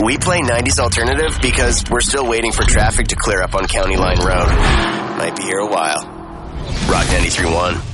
We play 90s Alternative because we're still waiting for traffic to clear up on County Line Road. Might be here a while. Rock 93.1.